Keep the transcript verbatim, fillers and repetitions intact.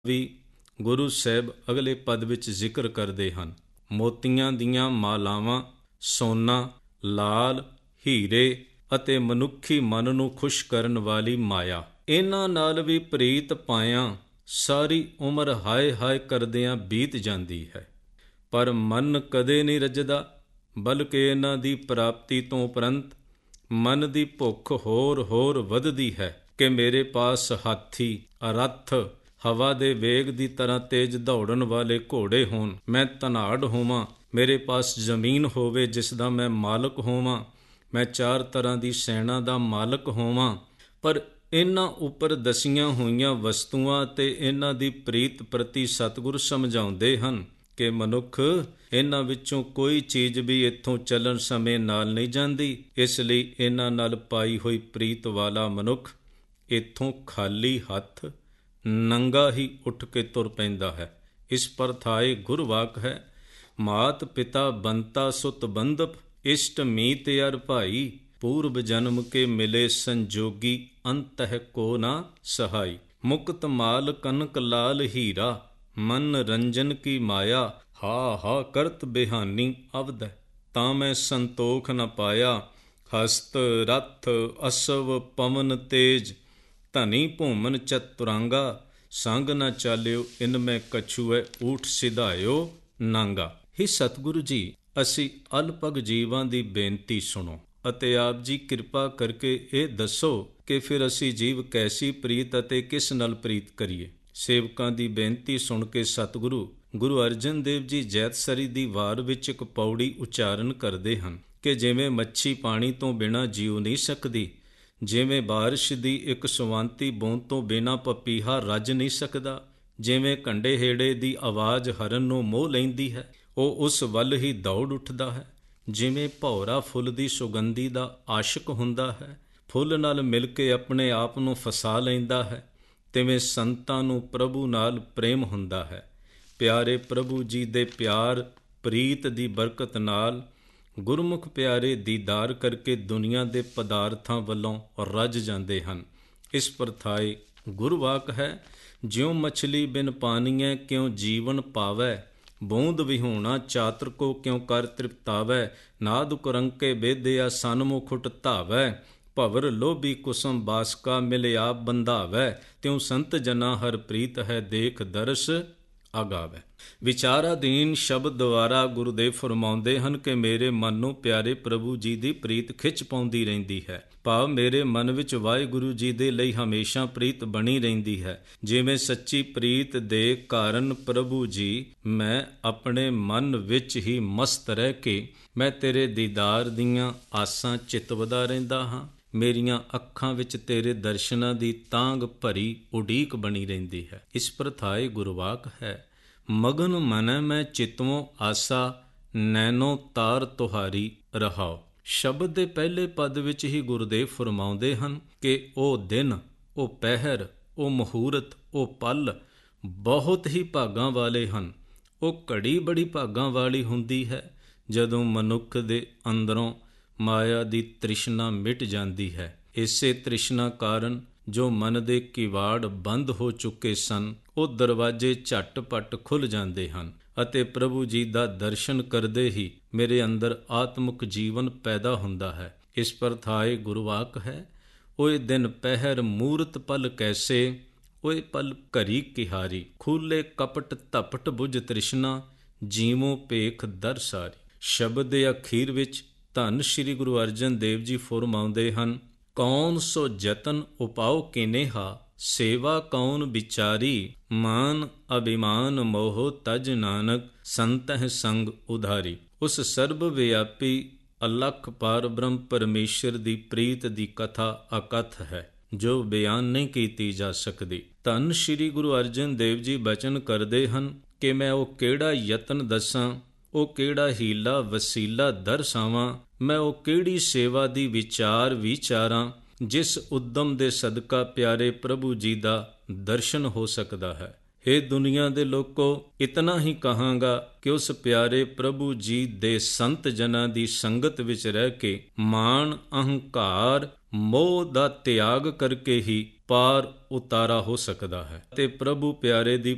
ਵੀ ਗੁਰੂ ਸਾਹਿਬ ਅਗਲੇ ਪਦ ਵਿੱਚ ਜ਼ਿਕਰ ਕਰਦੇ ਹਨ। ਮੋਤੀਆਂ ਦੀਆਂ ਮਾਲਾਵਾਂ, ਸੋਨਾ, ਲਾਲ, ਹੀਰੇ ਅਤੇ ਮਨੁੱਖੀ ਮਨ ਨੂੰ ਖੁਸ਼ ਕਰਨ ਵਾਲੀ ਮਾਇਆ, ਇਹਨਾਂ ਨਾਲ ਵੀ ਪ੍ਰੀਤ ਪਾਇਆਂ ਸਾਰੀ ਉਮਰ ਹਾਏ ਹਾਏ ਕਰਦਿਆਂ ਬੀਤ ਜਾਂਦੀ ਹੈ। ਪਰ ਮਨ ਕਦੇ ਨਹੀਂ ਰੱਜਦਾ, ਬਲਕਿ ਇਹਨਾਂ ਦੀ ਪ੍ਰਾਪਤੀ ਤੋਂ ਉਪਰੰਤ ਮਨ ਦੀ ਭੁੱਖ ਹੋਰ ਹੋਰ ਵੱਧਦੀ ਹੈ ਕਿ ਮੇਰੇ ਪਾਸ ਹਾਥੀ, ਰੱਥ, ਹਵਾ ਦੇ ਵੇਗ ਦੀ ਤਰ੍ਹਾਂ ਤੇਜ਼ ਦੌੜਨ ਵਾਲੇ ਘੋੜੇ ਹੋਣ, ਮੈਂ ਧਨਾਢ ਹੋਵਾਂ, ਮੇਰੇ ਪਾਸ ਜ਼ਮੀਨ ਹੋਵੇ ਜਿਸ ਦਾ ਮੈਂ ਮਾਲਕ ਹੋਵਾਂ, ਮੈਂ ਚਾਰ ਤਰ੍ਹਾਂ ਦੀ ਸੈਨਾ ਦਾ ਮਾਲਕ ਹੋਵਾਂ। ਪਰ ਇਹਨਾਂ ਉੱਪਰ ਦਸੀਆਂ ਹੋਈਆਂ ਵਸਤੂਆਂ ਅਤੇ ਇਹਨਾਂ ਦੀ ਪ੍ਰੀਤ ਪ੍ਰਤੀ ਸਤਿਗੁਰ ਸਮਝਾਉਂਦੇ ਹਨ ਕਿ ਮਨੁੱਖ, ਇਹਨਾਂ ਵਿੱਚੋਂ ਕੋਈ ਚੀਜ਼ ਵੀ ਇੱਥੋਂ ਚੱਲਣ ਸਮੇਂ ਨਾਲ ਨਹੀਂ ਜਾਂਦੀ। ਇਸ ਲਈ ਇਹਨਾਂ ਨਾਲ ਪਾਈ ਹੋਈ ਪ੍ਰੀਤ ਵਾਲਾ ਮਨੁੱਖ ਇੱਥੋਂ ਖਾਲੀ ਹੱਥ ਨੰਗਾ ਹੀ ਉੱਠ ਕੇ ਤੁਰ ਪੈਂਦਾ ਹੈ। ਇਸ ਪਰਥਾਏ ਗੁਰਵਾਕ ਹੈ, ਮਾਤ ਪਿਤਾ ਬੰਤਾ ਸੁਤ ਬੰਧਪ, ਇਸ਼ਟ ਮੀਤ ਅਰ ਭਾਈ, ਪੂਰਬ ਜਨਮ ਕੇ ਮਿਲੇ ਸੰਜੋਗੀ, ਅੰਤਹਿ ਕੋ ਨਾ ਸਹਾਈ। ਮੁਕਤ ਮਾਲ ਕਨਕ ਲਾਲ ਹੀਰਾ, ਮਨ ਰੰਜਨ ਕੀ ਮਾਇਆ, ਹਾ ਹਾ ਕਰਤ ਬਿਹਾਨੀ ਅਵਦੈ, ਤਾਂ ਮੈਂ ਸੰਤੋਖ ਨ ਪਾਇਆ। ਹਸਤ ਰਥ ਅਸਵ ਪਵਨ ਤੇਜ, ਧਨੀ ਭੂਮਨ ਚਤੁਰਾਂਗਾ, ਸੰਗ ਨ ਚਾਲਿਓ ਇਨ ਮੈਂ ਕਛੂਐ, ਊਠ ਸਿਧਾਇਓ ਨਾਂਗਾ। ਹੀ ਸਤਿਗੁਰੂ ਜੀ, ਅਸੀਂ ਅਲਪਗ ਜੀਵਾਂ ਦੀ ਬੇਨਤੀ ਸੁਣੋ ਅਤੇ ਆਪ ਜੀ ਕਿਰਪਾ ਕਰਕੇ ਇਹ ਦੱਸੋ ਕਿ ਫਿਰ ਅਸੀਂ ਜੀਵ ਕੈਸੀ ਪ੍ਰੀਤ ਅਤੇ ਕਿਸ ਨਾਲ ਪ੍ਰੀਤ ਕਰੀਏ। ਸੇਵਕਾਂ ਦੀ ਬੇਨਤੀ ਸੁਣ ਕੇ ਸਤਿਗੁਰੂ ਗੁਰੂ ਅਰਜਨ ਦੇਵ ਜੀ ਜੈਤਸਰੀ ਦੀ ਵਾਰ ਵਿੱਚ ਇੱਕ ਪੌੜੀ ਉਚਾਰਨ ਕਰਦੇ ਹਨ ਕਿ ਜਿਵੇਂ ਮੱਛੀ ਪਾਣੀ ਤੋਂ ਬਿਨਾਂ ਜੀਉ ਨਹੀਂ ਸਕਦੀ, ਜਿਵੇਂ ਬਾਰਿਸ਼ ਦੀ ਇੱਕ ਸੁਵੰਤੀ ਬੂੰਦ ਤੋਂ ਬਿਨਾਂ ਪਪੀਹਾ ਰੱਜ ਨਹੀਂ ਸਕਦਾ, ਜਿਵੇਂ ਕੰਡੇ ਹੇੜੇ ਦੀ ਆਵਾਜ਼ ਹਰਨ ਨੂੰ ਮੋਹ ਲੈਂਦੀ ਹੈ, ਉਹ ਉਸ ਵੱਲ ਹੀ ਦੌੜ ਉੱਠਦਾ ਹੈ, ਜਿਵੇਂ ਭੌਰਾ ਫੁੱਲ ਦੀ ਸੁਗੰਧੀ ਦਾ ਆਸ਼ਿਕ ਹੁੰਦਾ ਹੈ, ਫੁੱਲ ਨਾਲ ਮਿਲ ਕੇ ਆਪਣੇ ਆਪ ਨੂੰ ਫਸਾ ਲੈਂਦਾ ਹੈ, ਤਿਵੇਂ ਸੰਤਾਂ ਨੂੰ ਪ੍ਰਭੂ ਨਾਲ ਪ੍ਰੇਮ ਹੁੰਦਾ ਹੈ। ਪਿਆਰੇ ਪ੍ਰਭੂ ਜੀ ਦੇ ਪਿਆਰ ਪ੍ਰੀਤ ਦੀ ਬਰਕਤ ਨਾਲ ਗੁਰਮੁਖ ਪਿਆਰੇ ਦੀਦਾਰ ਕਰਕੇ ਦੁਨੀਆ ਦੇ ਪਦਾਰਥਾਂ ਵੱਲੋਂ ਰੱਜ ਜਾਂਦੇ ਹਨ। ਇਸ ਪਰਥਾਏ ਗੁਰਵਾਕ ਹੈ, ਜਿਉ ਮਛਲੀ ਬਿਨ ਪਾਨੀਐ ਕਿਉ ਜੀਵਨ ਪਾਵੈ, ਬੂੰਦ ਵਿਹੂਣਾ ਚਾਤਰ ਕੋ ਕਿਉ ਕਰ ਤ੍ਰਿਪਤਾਵੈ, ਨਾਦ ਕੁਰੰਕੇ ਬੇਦਿਆ ਸਨਮੁਖ ਧਾਵੈ, ਭਵਰ ਲੋਭੀ ਕੁਸਮ ਬਾਸਕਾ ਮਿਲ ਆਪ ਬੰਧਾਵੈ, ਤਿਉ ਸੰਤ ਜਨਾ ਹਰ ਪ੍ਰੀਤ ਹੈ ਦੇਖ ਦਰਸ ਆਗਾਵੈ। ਵਿਚਾਰਾਧੀਨ ਸ਼ਬਦ ਦੁਆਰਾ ਗੁਰੂਦੇਵ ਫਰਮਾਉਂਦੇ ਹਨ ਕਿ ਮੇਰੇ ਮਨ ਨੂੰ ਪਿਆਰੇ ਪ੍ਰਭੂ ਜੀ ਦੀ ਪ੍ਰੀਤ ਖਿੱਚ ਪਾਉਂਦੀ ਰਹਿੰਦੀ ਹੈ, ਭਾਵ ਮੇਰੇ ਮਨ ਵਿੱਚ ਵਾਹਿਗੁਰੂ ਜੀ ਦੇ ਲਈ ਹਮੇਸ਼ਾ ਪ੍ਰੀਤ ਬਣੀ ਰਹਿੰਦੀ ਹੈ। ਜਿਵੇਂ ਸੱਚੀ ਪ੍ਰੀਤ ਦੇ ਕਾਰਨ ਪ੍ਰਭੂ ਜੀ, ਮੈਂ ਆਪਣੇ ਮਨ ਵਿੱਚ ਹੀ ਮਸਤ ਰਹਿ ਕੇ ਮੈਂ ਤੇਰੇ ਦੀਦਾਰ ਦੀਆਂ ਆਸਾਂ ਚਿਤਵਦਾ ਰਹਿੰਦਾ ਹਾਂ। ਮੇਰੀਆਂ ਅੱਖਾਂ ਵਿੱਚ ਤੇਰੇ ਦਰਸ਼ਨਾਂ ਦੀ ਤਾਂਘ ਭਰੀ ਉਡੀਕ ਬਣੀ ਰਹਿੰਦੀ ਹੈ। ਇਸ ਪ੍ਰਥਾਏ ਗੁਰਵਾਕ ਹੈ, ਮਗਨ ਮਨੈ ਮੈਂ ਚਿਤਵੋਂ ਆਸਾ, ਨੈਨੋ ਤਾਰ ਤੁਹਾਰੀ ਰਹਾਓ। ਸ਼ਬਦ ਦੇ ਪਹਿਲੇ ਪਦ ਵਿੱਚ ਹੀ ਗੁਰੂਦੇਵ ਫਰਮਾਉਂਦੇ ਹਨ ਕਿ ਉਹ ਦਿਨ, ਉਹ ਪਹਿਰ, ਉਹ ਮੁਹੂਰਤ, ਉਹ ਪਲ ਬਹੁਤ ਹੀ ਭਾਗਾਂ ਵਾਲੇ ਹਨ। ਉਹ ਘੜੀ ਬੜੀ ਭਾਗਾਂ ਵਾਲੀ ਹੁੰਦੀ ਹੈ ਜਦੋਂ ਮਨੁੱਖ ਦੇ ਅੰਦਰੋਂ ਮਾਇਆ ਦੀ ਤ੍ਰਿਸ਼ਨਾ ਮਿਟ ਜਾਂਦੀ ਹੈ। ਇਸੇ ਤ੍ਰਿਸ਼ਨਾ ਕਾਰਨ ਜੋ ਮਨ ਦੇ ਕਿਵਾੜ ਬੰਦ ਹੋ ਚੁੱਕੇ ਸਨ, ਉਹ ਦਰਵਾਜ਼ੇ ਝੱਟ-ਪੱਟ ਖੁੱਲ੍ਹ ਜਾਂਦੇ ਹਨ ਅਤੇ ਪ੍ਰਭੂ ਜੀ ਦਾ ਦਰਸ਼ਨ ਕਰਦੇ ਹੀ ਮੇਰੇ ਅੰਦਰ ਆਤਮਿਕ ਜੀਵਨ ਪੈਦਾ ਹੁੰਦਾ ਹੈ। ਇਸ ਪਰਥਾਏ ਗੁਰਵਾਕ ਹੈ, ਓਏ ਦਿਨ ਪਹਿਰ ਮੂਰਤ ਪਲ ਕੈਸੇ, ਓਏ ਪਲ ਘਰੀ ਕਿਹਾਰੀ, ਖੂਲੇ ਕਪਟ ਧਪਟ ਬੁਝ ਤ੍ਰਿਸ਼ਨਾ, ਜੀਵੋਂ ਭੇਖ ਦਰ ਸਾਰੀ। ਸ਼ਬਦ ਦੇ ਅਖੀਰ ਵਿੱਚ ਧੰਨ ਸ਼੍ਰੀ ਗੁਰੂ ਅਰਜਨ ਦੇਵ ਜੀ ਫੁਰਮਾਉਂਦੇ ਹਨ, ਕੌਣ ਸੋ ਜਤਨ ਉਪਾਉ ਕਿਨੇਹਾ, ਸੇਵਾ ਕੌਣ ਵਿਚਾਰੀ, ਮਾਨ ਅਭਿਮਾਨ ਮੋਹ ਤਜ ਨਾਨਕ, ਸੰਤਹਿ ਸੰਗ ਉਧਾਰੀ। ਉਸ ਸਰਬ ਵਿਆਪੀ ਅਲਖ ਪਾਰ ਬ੍ਰਹਮ ਪਰਮੇਸ਼ਰ ਦੀ ਪ੍ਰੀਤ ਦੀ ਕਥਾ ਅਕਥ ਹੈ, ਜੋ ਬਿਆਨ ਨਹੀਂ ਕੀਤੀ ਜਾ ਸਕਦੀ। ਧੰਨ ਸ਼੍ਰੀ ਗੁਰੂ ਅਰਜਨ ਦੇਵ ਜੀ ਬਚਨ ਕਰਦੇ ਹਨ ਕਿ ਮੈਂ ਉਹ ਕਿਹੜਾ ਯਤਨ ਦੱਸਾਂ, ਉਹ ਕਿਹੜਾ ਹੀਲਾ ਵਸੀਲਾ ਦਰਸਾਵਾਂ, ਮੈਂ ਉਹ ਕਿਹੜੀ ਸੇਵਾ ਦੀ ਵਿਚਾਰ ਵਿਚਾਰਾਂ ਜਿਸ ਉਦਮ ਦੇ ਸਦਕਾ ਪਿਆਰੇ ਪ੍ਰਭੂ ਜੀ ਦਾ ਦਰਸ਼ਨ ਹੋ ਸਕਦਾ ਹੈ। ਹੇ ਦੁਨੀਆ ਦੇ ਲੋਕੋ, ਇਤਨਾ ਹੀ ਕਹਾਂਗਾ ਕਿ ਉਸ ਪਿਆਰੇ ਪ੍ਰਭੂ ਜੀ ਦੇ ਸੰਤ ਜਨਾਂ ਦੀ ਸੰਗਤ ਵਿੱਚ ਰਹਿ ਕੇ ਮਾਣ ਅਹੰਕਾਰ ਮੋਹ ਦਾ ਤਿਆਗ ਕਰਕੇ ਹੀ ਪਾਰ ਉਤਾਰਾ ਹੋ ਸਕਦਾ ਹੈ ਤੇ ਪ੍ਰਭੂ ਪਿਆਰੇ ਦੀ